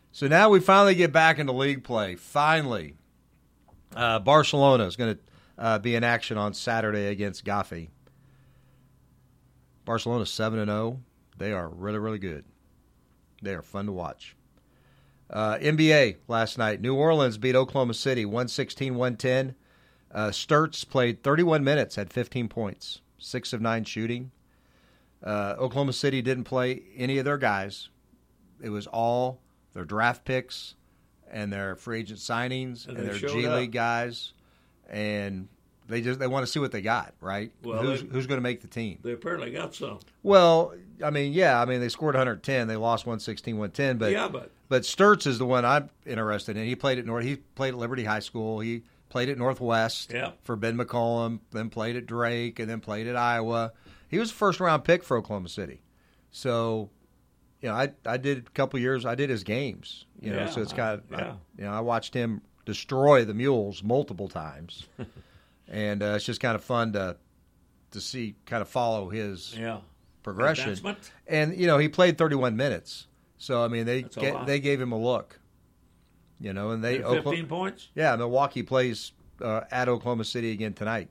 So now we finally get back into league play. Finally. Barcelona is going to be in action on Saturday against Getafe. Barcelona 7-0. They are really, really good. They are fun to watch. NBA last night. New Orleans beat Oklahoma City 116-110. Sturts played 31 minutes, had 15 points, 6 of 9 shooting. Oklahoma City didn't play any of their guys. It was all their draft picks and their free agent signings and their G League guys. And they want to see what they got, right? Well, who's going to make the team? They apparently got some. Well, I mean, they scored 110. They lost 116-110. But Sturts is the one I'm interested in. He played at Liberty High School. He played at Northwest for Ben McCollum, then played at Drake, and then played at Iowa. He was a first-round pick for Oklahoma City. So, I did a couple years. I did his games, so it's kind of, I watched him destroy the Mules multiple times. And it's just kind of fun to see, kind of follow his progression. Advancement. And, he played 31 minutes. So, I mean, they gave him a look. And they 15 points? Yeah, Milwaukee plays at Oklahoma City again tonight.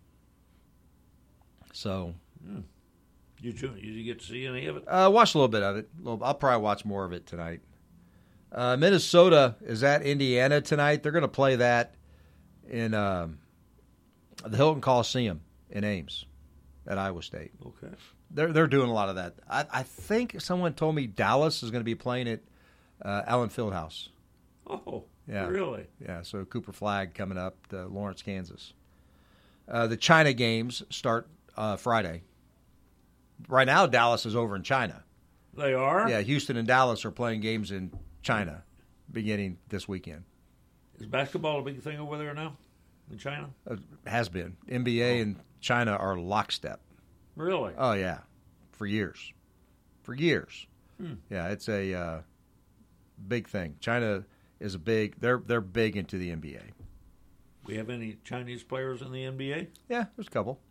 So. Did you get to see any of it? Watched a little bit of it. I'll probably watch more of it tonight. Minnesota is at Indiana tonight. They're going to play that in the Hilton Coliseum in Ames at Iowa State. Okay. They're doing a lot of that. I think someone told me Dallas is going to be playing at Allen Fieldhouse. Oh, yeah. Really? Yeah, so Cooper Flag coming up to Lawrence, Kansas. The China games start Friday. Right now, Dallas is over in China. They are? Yeah, Houston and Dallas are playing games in China beginning this weekend. Is basketball a big thing over there now in China? Has been. NBA and China are lockstep. Really? Oh, yeah. For years. Yeah, it's a big thing. China is they're big into the NBA. We have any Chinese players in the NBA? Yeah, there's a couple.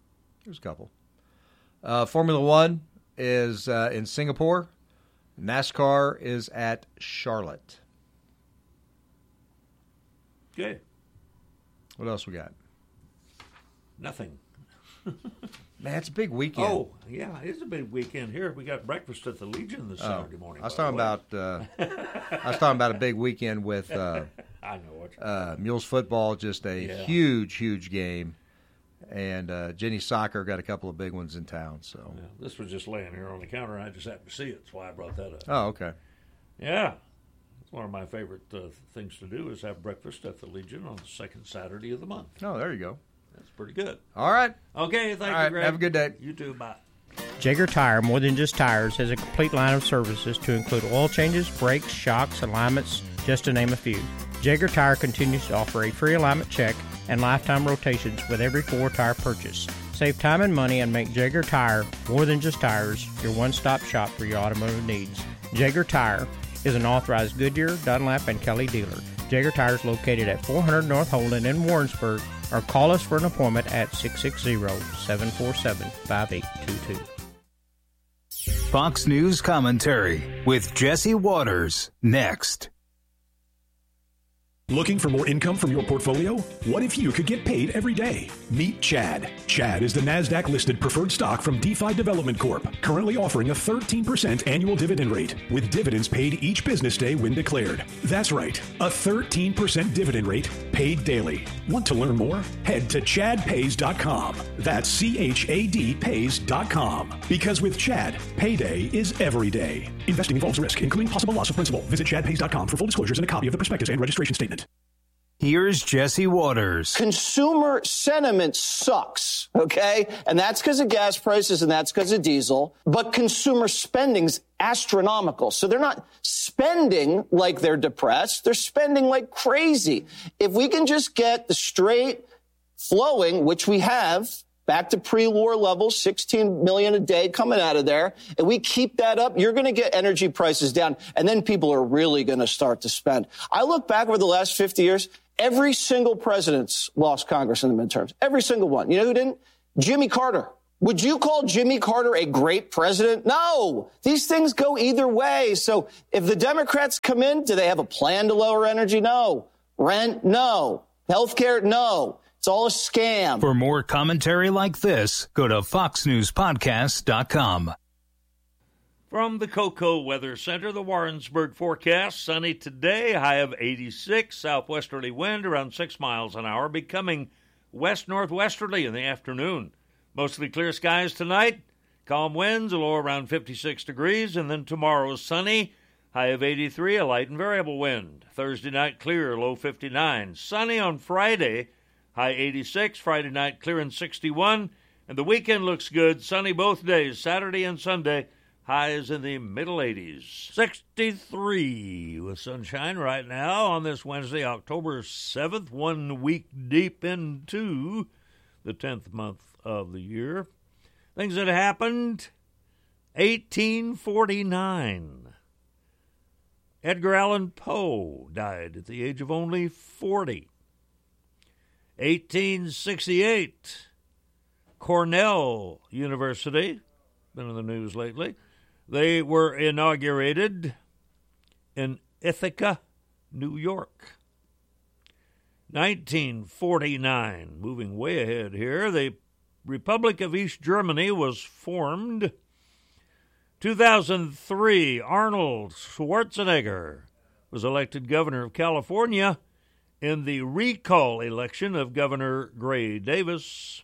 Formula One is in Singapore. NASCAR is at Charlotte. Okay. What else we got? Nothing. Man, it's a big weekend. Oh, yeah, it's a big weekend here. We got breakfast at the Legion this Saturday morning. I was talking about a big weekend with I know what Mules football, just a huge, huge game. And Jenny Soccer got a couple of big ones in town. So this was just laying here on the counter, and I just happened to see it. That's why I brought that up. Oh, okay. Yeah. It's one of my favorite things to do is have breakfast at the Legion on the second Saturday of the month. Oh, there you go. That's pretty good. All right. Okay, thank you, Greg. Have a good day. You too. Bye. Jaeger Tire, more than just tires, has a complete line of services to include oil changes, brakes, shocks, alignments, just to name a few. Jaeger Tire continues to offer a free alignment check and lifetime rotations with every 4-tire purchase. Save time and money and make Jaeger Tire, more than just tires, your one-stop shop for your automotive needs. Jaeger Tire is an authorized Goodyear, Dunlap, and Kelly dealer. Jaeger Tire is located at 400 North Holden in Warrensburg, or call us for an appointment at 660-747-5822. Fox News Commentary with Jesse Waters, next. Looking for more income from your portfolio? What if you could get paid every day? Meet Chad. Chad is the NASDAQ-listed preferred stock from DeFi Development Corp., currently offering a 13% annual dividend rate, with dividends paid each business day when declared. That's right, a 13% dividend rate paid daily. Want to learn more? Head to chadpays.com. That's CHADpays.com. Because with Chad, payday is every day. Investing involves risk, including possible loss of principal. Visit chadpays.com for full disclosures and a copy of the prospectus and registration statement. Here's Jesse Waters. Consumer sentiment sucks, okay? And that's because of gas prices and that's because of diesel. But consumer spending's astronomical. So they're not spending like they're depressed. They're spending like crazy. If we can just get the straight flowing, which we have, back to pre-war levels, 16 million a day coming out of there. And we keep that up, you're going to get energy prices down. And then people are really going to start to spend. I look back over the last 50 years, every single president's lost Congress in the midterms. Every single one. You know who didn't? Jimmy Carter. Would you call Jimmy Carter a great president? No. These things go either way. So if the Democrats come in, do they have a plan to lower energy? No. Rent? No. Healthcare? No. It's all a scam. For more commentary like this, go to foxnewspodcast.com. From the Cocoa Weather Center, the Warrensburg forecast. Sunny today, high of 86. Southwesterly wind around 6 miles an hour, becoming west-northwesterly in the afternoon. Mostly clear skies tonight. Calm winds, a low around 56 degrees. And then tomorrow, sunny, high of 83, a light and variable wind. Thursday night, clear, low 59. Sunny on Friday, high 86. Friday night, clear and 61. And the weekend looks good. Sunny both days, Saturday and Sunday. Highs in the middle 80s. 63 with sunshine right now on this Wednesday, October 7th, 1 week deep into the 10th month of the year. Things that happened. 1849. Edgar Allan Poe died at the age of only 40. 1868. Cornell University, been in the news lately. They were inaugurated in Ithaca, New York. 1949, moving way ahead here, the Republic of East Germany was formed. 2003, Arnold Schwarzenegger was elected governor of California in the recall election of Governor Gray Davis.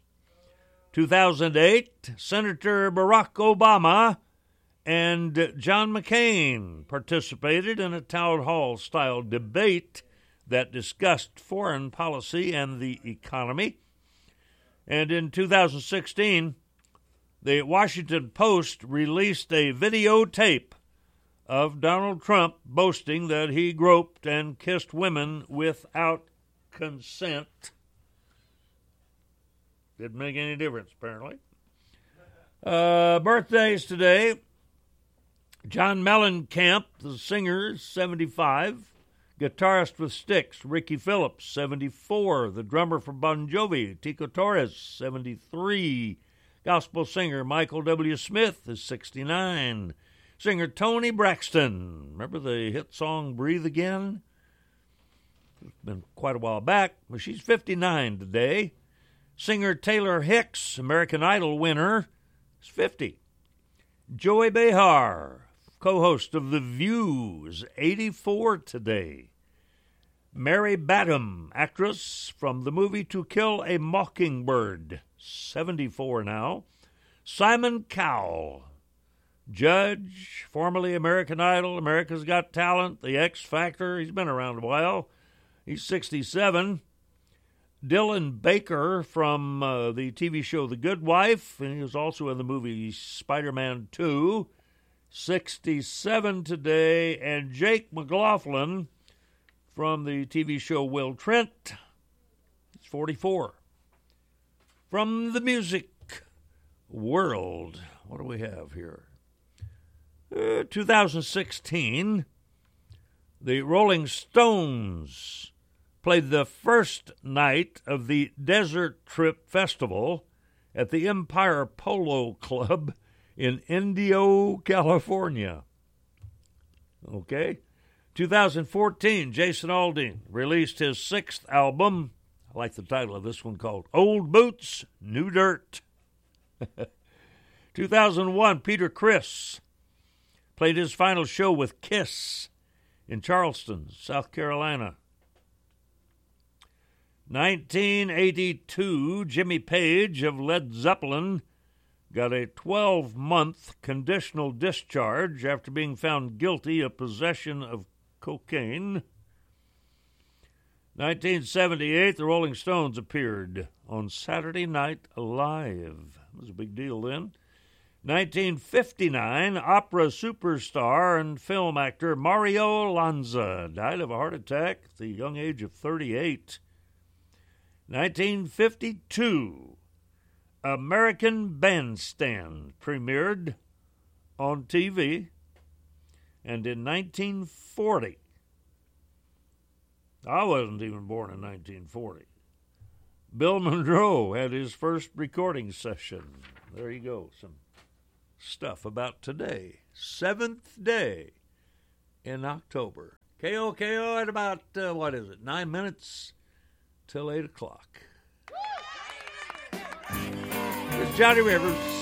2008, Senator Barack Obama and John McCain participated in a town hall-style debate that discussed foreign policy and the economy. And in 2016, the Washington Post released a videotape of Donald Trump boasting that he groped and kissed women without consent. Didn't make any difference, apparently. Birthdays today. John Mellencamp, the singer, 75. Guitarist with Styx, Ricky Phillips, 74. The drummer for Bon Jovi, Tico Torres, 73. Gospel singer Michael W. Smith is 69. Singer Toni Braxton. Remember the hit song Breathe Again? It's been quite a while back, but she's 59 today. Singer Taylor Hicks, American Idol winner, is 50. Joey Behar, co-host of The View, is 84 today. Mary Badham, actress from the movie To Kill a Mockingbird, 74 now. Simon Cowell, judge, formerly American Idol, America's Got Talent, The X Factor. He's been around a while. He's 67. Dylan Baker from the TV show The Good Wife, and he was also in the movie Spider-Man 2, 67 today. And Jake McLaughlin from the TV show Will Trent, he's 44. From the music world, what do we have here? 2016, the Rolling Stones played the first night of the Desert Trip Festival at the Empire Polo Club in Indio, California. Okay. 2014, Jason Aldean released his 6th album. I like the title of this one, called Old Boots, New Dirt. 2001, Peter Criss played his final show with Kiss in Charleston, South Carolina. 1982, Jimmy Page of Led Zeppelin got a 12-month conditional discharge after being found guilty of possession of cocaine. 1978, the Rolling Stones appeared on Saturday Night Live. It was a big deal then. 1959, opera superstar and film actor Mario Lanza died of a heart attack at the young age of 38. 1952, American Bandstand premiered on TV. And in 1940, I wasn't even born in 1940. Bill Monroe had his first recording session. There you go. Some stuff about today. 7th day in October. KOKO at about, 9 minutes till 8 o'clock. It's Johnny Rivers.